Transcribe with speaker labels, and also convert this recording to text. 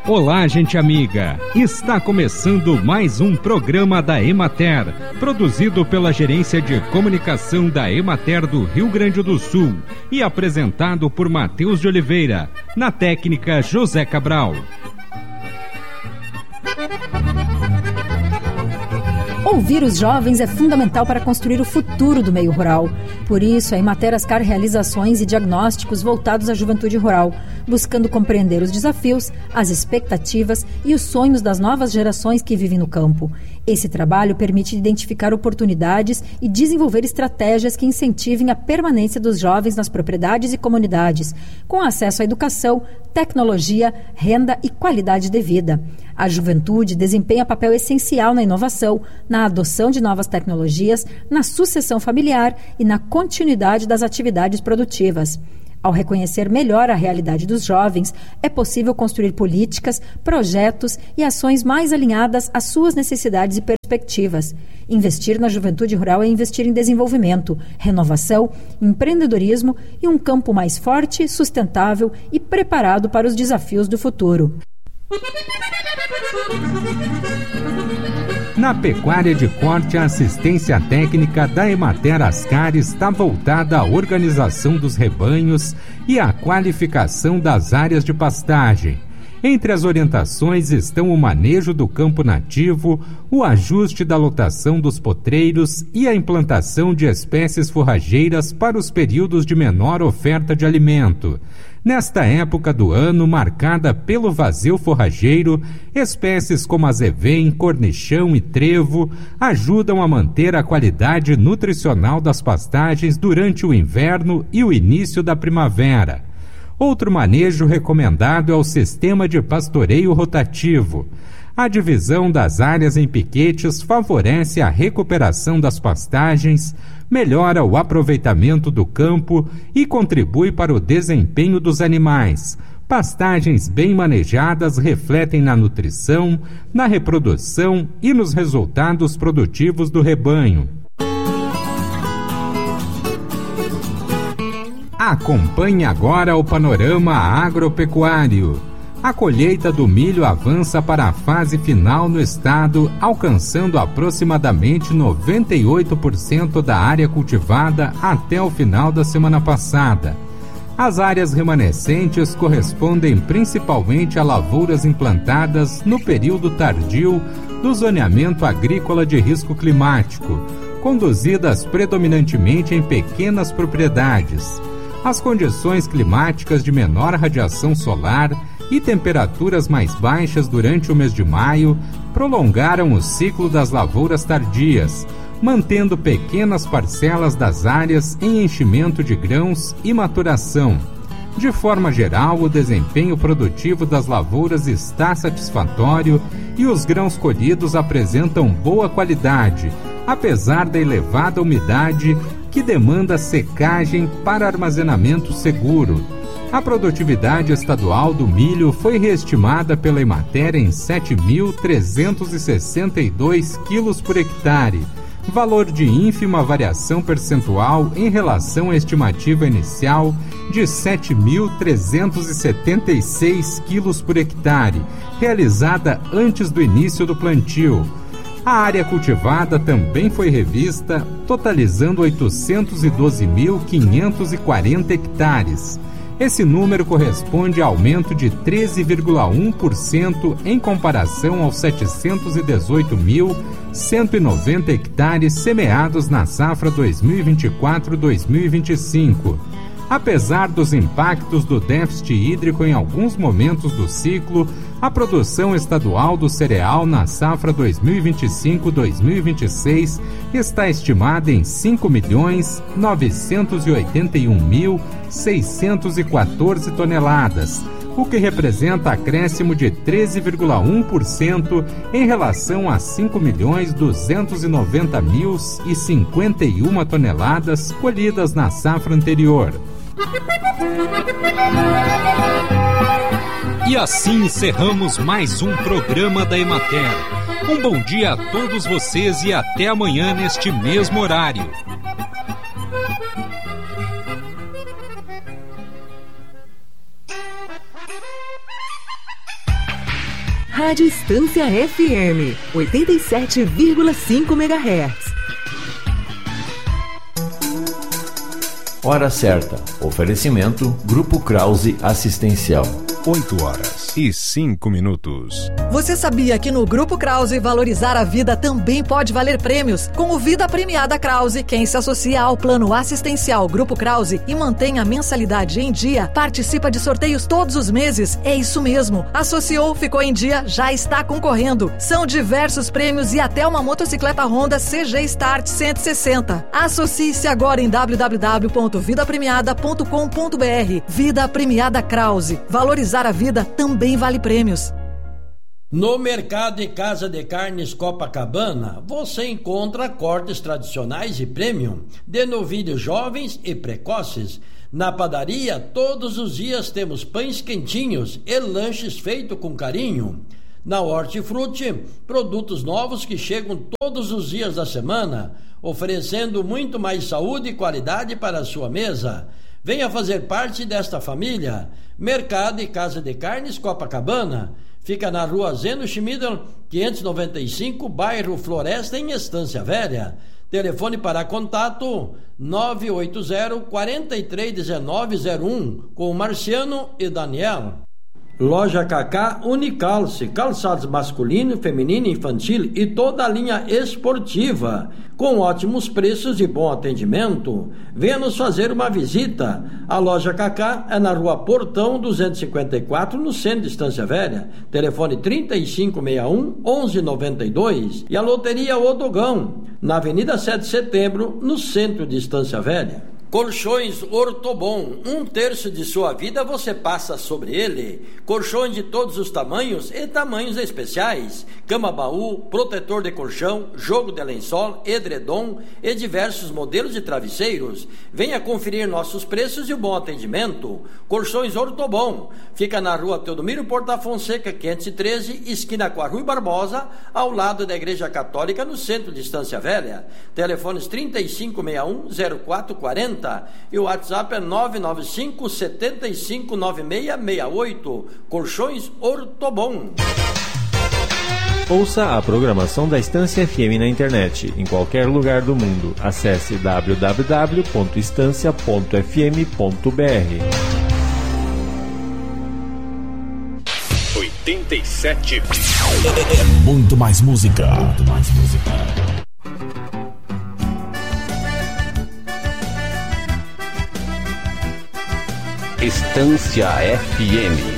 Speaker 1: Olá, gente amiga! Está começando mais um programa da Emater, produzido pela Gerência de Comunicação da Emater do Rio Grande do Sul e apresentado por Matheus de Oliveira, na técnica José Cabral.
Speaker 2: Ouvir os jovens é fundamental para construir o futuro do meio rural. Por isso, a Emater Ascar realiza ações e diagnósticos voltados à juventude rural, buscando compreender os desafios, as expectativas e os sonhos das novas gerações que vivem no campo. Esse trabalho permite identificar oportunidades e desenvolver estratégias que incentivem a permanência dos jovens nas propriedades e comunidades, com acesso à educação, tecnologia, renda e qualidade de vida. A juventude desempenha papel essencial na inovação, na adoção de novas tecnologias, na sucessão familiar e na continuidade das atividades produtivas. Ao reconhecer melhor a realidade dos jovens, é possível construir políticas, projetos e ações mais alinhadas às suas necessidades e perspectivas. Investir na juventude rural é investir em desenvolvimento, renovação, empreendedorismo e um campo mais forte, sustentável e preparado para os desafios do futuro.
Speaker 1: Na pecuária de corte, a assistência técnica da Emater Ascar está voltada à organização dos rebanhos e à qualificação das áreas de pastagem. Entre as orientações estão o manejo do campo nativo, o ajuste da lotação dos potreiros e a implantação de espécies forrageiras para os períodos de menor oferta de alimento. Nesta época do ano, marcada pelo vazio forrageiro, espécies como azevém, cornichão e trevo ajudam a manter a qualidade nutricional das pastagens durante o inverno e o início da primavera. Outro manejo recomendado é o sistema de pastoreio rotativo. A divisão das áreas em piquetes favorece a recuperação das pastagens, melhora o aproveitamento do campo e contribui para o desempenho dos animais. Pastagens bem manejadas refletem na nutrição, na reprodução e nos resultados produtivos do rebanho. Acompanhe agora o panorama agropecuário. A colheita do milho avança para a fase final no estado, alcançando aproximadamente 98% da área cultivada até o final da semana passada. As áreas remanescentes correspondem principalmente a lavouras implantadas no período tardio do zoneamento agrícola de risco climático, conduzidas predominantemente em pequenas propriedades. As condições climáticas de menor radiação solar e temperaturas mais baixas durante o mês de maio prolongaram o ciclo das lavouras tardias, mantendo pequenas parcelas das áreas em enchimento de grãos e maturação. De forma geral, o desempenho produtivo das lavouras está satisfatório e os grãos colhidos apresentam boa qualidade, apesar da elevada umidade que demanda secagem para armazenamento seguro. A produtividade estadual do milho foi reestimada pela Emater em 7.362 quilos por hectare, valor de ínfima variação percentual em relação à estimativa inicial de 7.376 quilos por hectare, realizada antes do início do plantio. A área cultivada também foi revista, totalizando 812.540 hectares. Esse número corresponde a aumento de 13,1% em comparação aos 718.190 hectares semeados na safra 2024-2025. Apesar dos impactos do déficit hídrico em alguns momentos do ciclo, a produção estadual do cereal na safra 2025-2026 está estimada em 5.981.614 toneladas, o que representa acréscimo de 13,1% em relação a 5.290.051 toneladas colhidas na safra anterior. E assim encerramos mais um programa da Emater. Um bom dia a todos vocês e até amanhã neste mesmo horário.
Speaker 3: Rádio Estância FM, 87,5 MHz.
Speaker 4: Hora certa. Oferecimento Grupo Krause Assistencial.
Speaker 5: 8h05.
Speaker 6: Você sabia que no Grupo Krause valorizar a vida também pode valer prêmios? Com o Vida Premiada Krause, quem se associa ao plano assistencial Grupo Krause e mantém a mensalidade em dia, participa de sorteios todos os meses. É isso mesmo. Associou, ficou em dia, já está concorrendo. São diversos prêmios e até uma motocicleta Honda CG Start 160. Associe-se agora em www.vidapremiada.com.br. Vida Premiada Krause. Valorizar a vida também vale prêmios.
Speaker 7: No Mercado e Casa de Carnes Copacabana, você encontra cortes tradicionais e premium de novilhos jovens e precoces. Na padaria, todos os dias temos pães quentinhos e lanches feitos com carinho. Na Hortifruti, produtos novos que chegam todos os dias da semana, oferecendo muito mais saúde e qualidade para a sua mesa. Venha fazer parte desta família. Mercado e Casa de Carnes Copacabana. Fica na rua Zeno Schmidl, 595, bairro Floresta, em Estância Velha. Telefone para contato 980-431901, com Marciano e Daniel. Loja Cacá Unicalce, calçados masculino, feminino, infantil e toda a linha esportiva, com ótimos preços e bom atendimento. Venha nos fazer uma visita. A Loja Cacá é na rua Portão 254, no centro de Estância Velha. Telefone 3561-1192. E a Loteria Odogão, na Avenida 7 de Setembro, no centro de Estância Velha. Colchões Ortobon, 1/3 de sua vida você passa sobre ele. Colchões de todos os tamanhos e tamanhos especiais. Cama-baú, protetor de colchão, jogo de lençol, edredom e diversos modelos de travesseiros. Venha conferir nossos preços e o bom atendimento. Colchões Ortobon, fica na rua Teodomiro Porta Fonseca, 513, esquina com a Rui Barbosa, ao lado da Igreja Católica, no centro de Estância Velha. Telefones 3561-0440 e o WhatsApp é 995-759668. Colchões Ortobon.
Speaker 8: Ouça a programação da Estância FM na internet, em qualquer lugar do mundo. Acesse www.estancia.fm.br.
Speaker 5: 87.
Speaker 9: É muito mais música. Muito mais música.
Speaker 10: Estância FM.